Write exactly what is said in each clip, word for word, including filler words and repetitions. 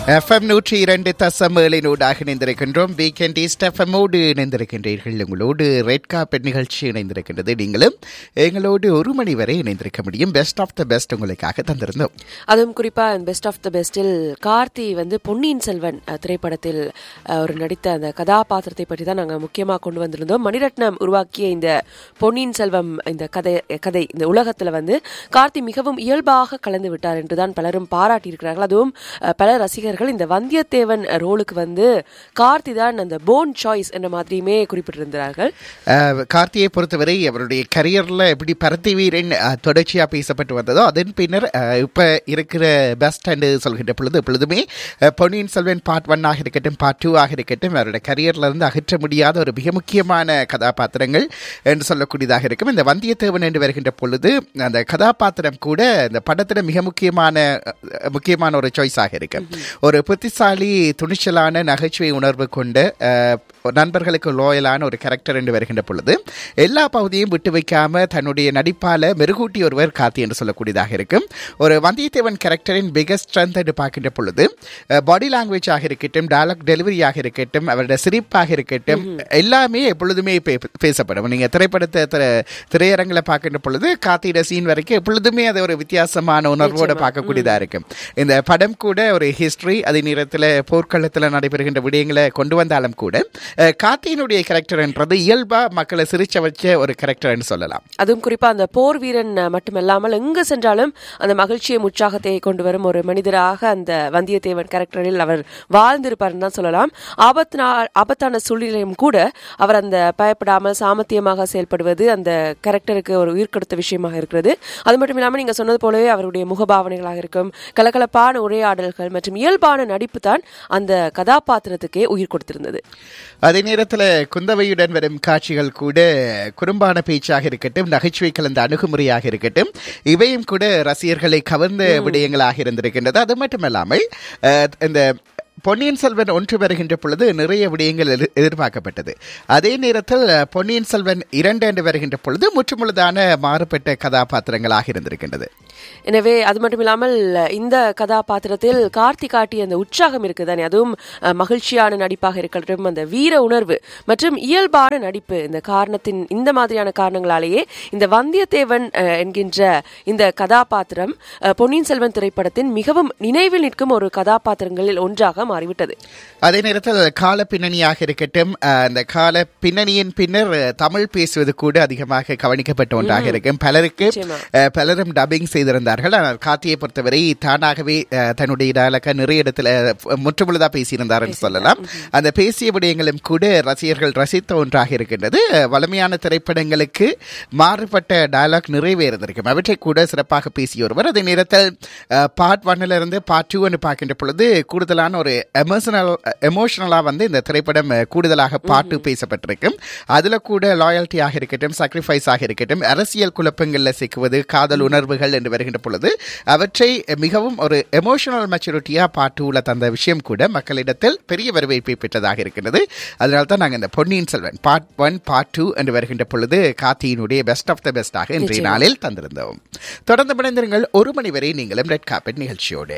FM நூற்றி இரண்டு தசம் ஏழினூடாக இணைந்திருக்கின்றோம். வீக்கெண்ட் ஈஸ்ட் எஃப்எம்மோடு இணைந்திருக்கின்றீர்கள். உங்களோடு ரெட் கார்பெட் நிகழ்ச்சி இணைந்திருக்கின்றது. நீங்களும் எங்களோடு ஒரு மணி வரை இணைந்திருக்க முடியும். பெஸ்ட் ஆஃப் த பெஸ்ட் உங்களுக்காக தந்திருந்தோம். அதுவும் குறிப்பா பெஸ்ட் ஆஃப் த பெஸ்டில் கார்த்தி வந்து பொன்னியின் செல்வன் திரைப்படத்தில் ஒரு நடித்த அந்த கதாபாத்திரத்தை பற்றி தான் நாங்கள் முக்கியமாக கொண்டு வந்திருந்தோம். மணிரத்னம் உருவாக்கிய இந்த பொன்னியின் செல்வம் இந்த கதை கதை இந்த உலகத்தில் வந்து கார்த்தி மிகவும் இயல்பாக கலந்து விட்டார் என்றுதான் பலரும் பாராட்டியிருக்கிறார்கள். அதுவும் பல ரசிகர்கள் இந்த வந்தியத்தேவன் ரோலுக்கு வந்து கார்த்தி தான் அந்த போன் சாய்ஸ் என்ற மாதிரியுமே குறிப்பிட்டிருந்தார்கள். கார்த்தியை பொறுத்தவரை அவருடைய கரியர்ல எப்படி பரத்தி வீரன் தொடர்ச்சியா பேசப்பட்டு வந்ததோ அதன் பின்னர் இப்ப இருக்கிற பெஸ்ட் என்று சொல்கின்ற பொழுது எப்பொழுதுமே பொன்னியின் செல்வன் பார்ட் ஒன் ஆக இருக்கட்டும், பார்ட் டூ ஆக இருக்கட்டும், அவருடைய கரியர்ல இருந்து அகற்ற முடியாத ஒரு மிக முக்கியமான கதாபாத்திரங்கள் என்று சொல்லக்கூடியதாக இருக்கும். இந்த வந்தியத்தேவன் என்று வருகின்ற பொழுது அந்த கதாபாத்திரம் கூட இந்த படத்துல மிக முக்கியமான முக்கியமான ஒரு சாய்ஸாக இருக்கு. ஒரு புத்திசாலி துணிச்சலான நகைச்சுவை உணர்வு கொண்ட நண்பர்களுக்கு லோயலான ஒரு கேரக்டர் என்று வருகின்ற பொழுது எல்லா பகுதியும் விட்டு வைக்காம தன்னுடைய நடிப்பால மெருகூட்டி ஒருவர் கார்த்தி என்று சொல்லக்கூடியதாக இருக்கும். ஒரு வந்தியத்தேவன் கேரக்டரின் பிகஸ்ட் ஸ்ட்ரென்த் என்று பார்க்கின்ற பொழுது பாடி லாங்குவேஜ் ஆக இருக்கட்டும், டயலாக் டெலிவரியாக இருக்கட்டும், அவருடைய சிரிப்பாக இருக்கட்டும், எல்லாமே எப்பொழுதுமே பேசப்படும். நீங்க திரைப்படத்தை திரையரங்கில் பார்க்கின்ற பொழுது கார்த்தியோட சீன் வரைக்கும் எப்பொழுதுமே அது ஒரு வித்தியாசமான உணர்வோடு பார்க்கக்கூடியதா இருக்கும். இந்த படம் கூட ஒரு ஹிஸ்டரி அதே நேரத்தில் போர்க்களத்தில் நடைபெறுகின்ற விடயங்களை கொண்டு வந்தாலும் கூட கார்த்தியினுடைய கேரக்டர் என்றது இயல்பா மக்களை சிரிச்ச வச்ச ஒரு கேரக்டர் என்று சொல்லலாம். அதுவும் குறிப்பா அந்த போர் வீரன் மட்டுமல்லாமல் எங்கு சென்றாலும் அந்த மகிழ்ச்சியை உற்சாகத்தை கொண்டு வரும் ஒரு மனிதராக அந்த வந்தியத்தேவன் கேரக்டரில் அவர் வாழ்ந்திருப்பார் தான் சொல்லலாம். ஆபத்து ஆபத்தான சூழ்நிலையும் கூட அவர் அந்த பயப்படாமல் சாமர்த்தியமாக செயல்படுவது அந்த கேரக்டருக்கு ஒரு உயிர் கொடுத்த விஷயமாக இருக்கிறது. அது மட்டும் இல்லாமல் நீங்க சொன்னது போலவே அவருடைய முகபாவனைகளாக இருக்கும், கலகலப்பான உரையாடல்கள் மற்றும் இயல்பான நடிப்பு தான் அந்த கதாபாத்திரத்துக்கே உயிர் கொடுத்திருந்தது. அதே நேரத்தில் குந்தவையுடன் வரும் காட்சிகள் கூட குறும்பான பேச்சாக இருக்கட்டும், நகைச்சுவை கலந்த அணுகுமுறையாக இருக்கட்டும், இவையும் கூட ரசிகர்களை கவர்ந்த விடயங்களாக இருந்திருக்கின்றது. அது மட்டுமல்லாமல் இந்த பொன்னியின் செல்வன் ஒன்று வருகின்ற பொழுது நிறைய விடயங்கள் எதிர்பார்க்கப்பட்டது. அதே நேரத்தில் பொன்னியின் செல்வன் இரண்டு என்று வருகின்ற பொழுது முற்றுமுழுதான மாறுபட்ட கதாபாத்திரங்களாக இருந்திருக்கின்றது. எனவே அது மட்டும் இல்லாமல் இந்த கதாபாத்திரத்தில் கார்த்தி காட்டிய அந்த உற்சாகம் இருக்குதானே, அதுவும் மகிழ்ச்சியான நடிப்பாக இருக்கட்டும், அந்த வீர உணர்வு மற்றும் இயல்பான நடிப்பு, இந்த காரணத்தின் இந்த மாதிரியான காரணங்களாலேயே இந்த வந்தியத்தேவன் என்கின்ற இந்த கதாபாத்திரம் பொன்னியின் செல்வன் திரைப்படத்தின் மிகவும் நினைவில் நிற்கும் ஒரு கதாபாத்திரங்களில் ஒன்றாக மாறிவிட்டது. அதே நேரத்தில் கால பின்னணியாக இருக்கட்டும், அந்த கால பின்னணியின் பின்னர் தமிழ் பேசுவது கூட அதிகமாக கவனிக்கப்பட்ட ஒன்றாக இருக்கும். பலருக்கு பலரும் டப்பிங் செய்திருந்தார்கள். ஆனால் கார்த்தியை பொறுத்தவரை தானாகவே தன்னுடைய டயலாக நிறைய இடத்துல முற்றுமுழுதா பேசியிருந்தார் என்று சொல்லலாம். அந்த பேசிய விடயங்களும் கூட ரசிகர்கள் ரசித்த ஒன்றாக இருக்கின்றது. வலிமையான திரைப்படங்களுக்கு மாறுபட்ட டயலாக் நிறைவே இருந்திருக்கும். அவற்றை கூட சிறப்பாக பேசிய ஒருவர். அதே நேரத்தில் பார்ட் ஒன்னில் இருந்து பார்ட் டூ என்று பார்க்கின்ற பொழுது கூடுதலான ஒரு எமோஷனல் எமோஷனலா வந்து இந்த திரைப்படம் கூடுதலாக பாட்டு பேசப்பட்டிருக்கும். அதுல கூட லாயல்ட்டியாக இருக்கட்டும், சாக்ரிஃபைஸ் ஆக இருக்கட்டும், அரசியல் குழப்பங்களில் சிக்குவது, காதல் உணர்வுகள் என்று வருகின்ற பொழுது அவற்றை மிகவும் ஒரு எமோஷனல் மெச்சூரிட்டியா பாட்டுல தந்த விஷயம் கூட மக்களிடத்தில் பெரிய வரவேற்பை பெற்றதாக இருக்கிறது. அதனால தான் நாங்கள் இந்த Ponniyin Selvan part one part two என்று வருகின்ற பொழுது கார்த்தியினுடைய பெஸ்ட் ஆஃப் த பெஸ்டாக இன்றைய நாளில் தந்திருந்தோம். தொடர்ந்து பிணைந்திருங்கள் ஒரு மணி வரை நீங்களும் ரெட் கார்பெட் நிகழ்ச்சியோடு.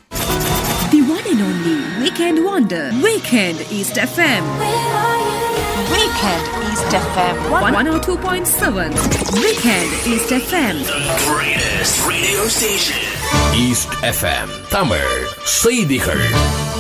The one and only Weekend Wonder, Weekend East F M. Weekend East F M one oh two point seven. Weekend East F M. The greatest radio station. East F M. Tamil செய்திகள்.